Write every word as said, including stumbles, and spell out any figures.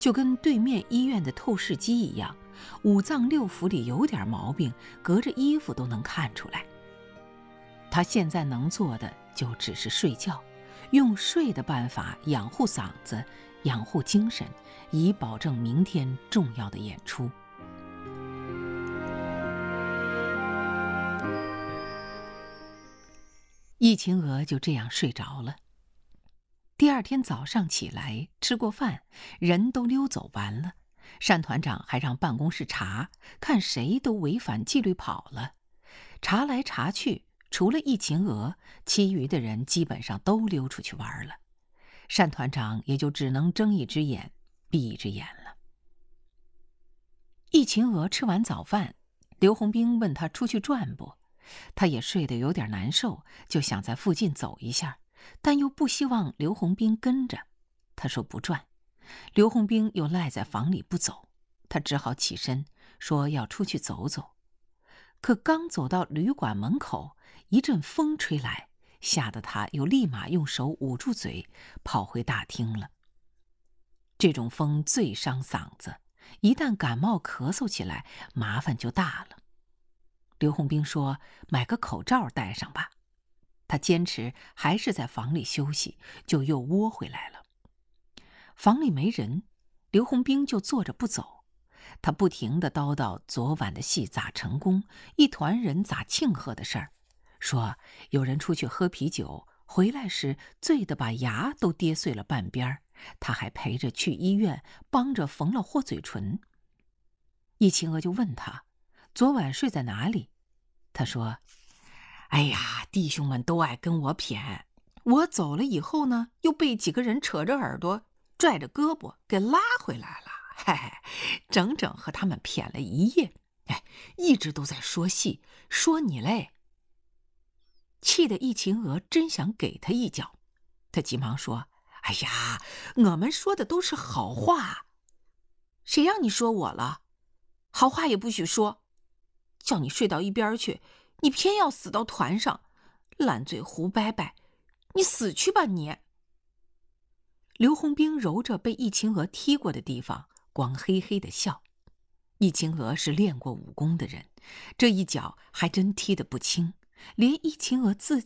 就跟对面医院的透视机一样，五脏六腑里有点毛病，隔着衣服都能看出来。他现在能做的就只是睡觉，用睡的办法养护嗓子，养护精神，以保证明天重要的演出。易秦娥就这样睡着了。第二天早上起来，吃过饭，人都溜走完了，单团长还让办公室查，看谁都违反纪律跑了。查来查去，除了易秦娥，其余的人基本上都溜出去玩了。单团长也就只能睁一只眼闭一只眼了。易秦娥吃完早饭，刘洪兵问他出去转不，他也睡得有点难受，就想在附近走一下，但又不希望刘洪兵跟着。他说不转，刘洪兵又赖在房里不走，他只好起身说要出去走走。可刚走到旅馆门口，一阵风吹来，吓得他又立马用手捂住嘴，跑回大厅了。这种风最伤嗓子，一旦感冒咳嗽起来，麻烦就大了。刘洪兵说买个口罩戴上吧，他坚持还是在房里休息，就又窝回来了。房里没人，刘洪兵就坐着不走，他不停地叨叨昨晚的戏咋成功，一团人咋庆贺的事儿，说有人出去喝啤酒，回来时醉得把牙都跌碎了半边，他还陪着去医院，帮着缝了豁嘴唇。易秦娥就问他昨晚睡在哪里，他说哎呀，弟兄们都爱跟我谝，我走了以后呢，又被几个人扯着耳朵拽着胳膊给拉回来了，嘿嘿，整整和他们谝了一夜，哎，一直都在说戏，说你嘞。气得易秦娥真想给他一脚，他急忙说哎呀，我们说的都是好话。谁让你说我了？好话也不许说，叫你睡到一边去，你偏要死到团上，烂嘴胡掰掰，你死去吧你！刘洪兵揉着被易秦娥踢过的地方，光嘿嘿地笑。易秦娥是练过武功的人，这一脚还真踢得不轻，连易秦娥自